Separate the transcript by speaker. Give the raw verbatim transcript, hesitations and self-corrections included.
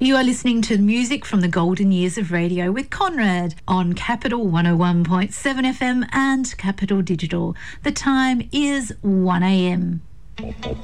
Speaker 1: You are listening to music from the golden years of radio with Conrad on Capital one oh one point seven F M and Capital Digital. The time is one a m.